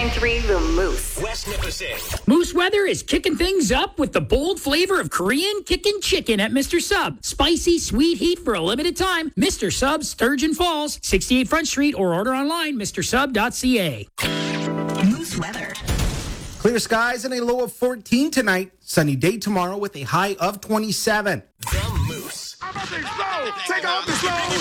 99.3 The Moose. West Nipissing. Moose Weather is kicking things up with the bold flavor of Korean kickin' chicken at Mr. Sub. Spicy, sweet heat for a limited time. Mr. Sub, Sturgeon Falls, 68 Front Street, or order online, mrsub.ca. Moose Weather. Clear skies and a low of 14 tonight. Sunny day tomorrow with a high of 27. The Moose. How about they slow? Take off the slow.